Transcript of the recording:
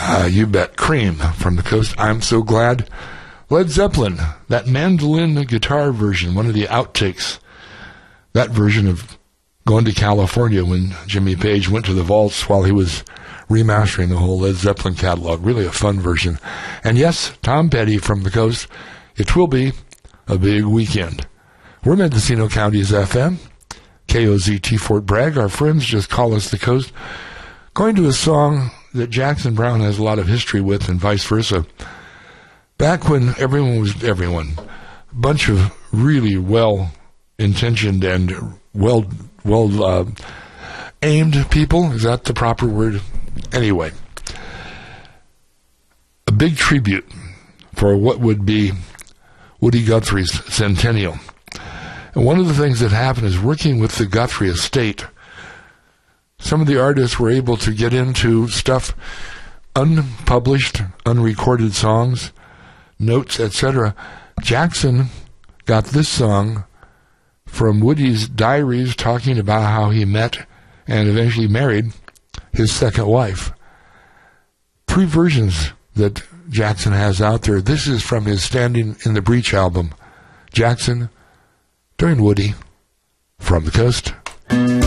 You bet. Cream from the Coast. I'm So Glad. Led Zeppelin, that mandolin guitar version, one of the outtakes. That version of Going to California when Jimmy Page went to the vaults while he was remastering the whole Led Zeppelin catalog. Really a fun version. And yes, Tom Petty from the Coast. It will be a big weekend. We're Mendocino County's FM. KOZT Fort Bragg. Our friends just call us the Coast. Going to a song that Jackson Browne has a lot of history with and vice versa. Back when everyone, a bunch of really well-intentioned and well-aimed people, is that the proper word? Anyway, a big tribute for what would be Woody Guthrie's centennial. And one of the things that happened is working with the Guthrie estate, some of the artists were able to get into stuff, unpublished, unrecorded songs, notes, etc. Jackson got this song from Woody's diaries talking about how he met and eventually married his second wife. 3 versions that Jackson has out there. This is from his Standing in the Breach album. Jackson, during Woody, from the Coast.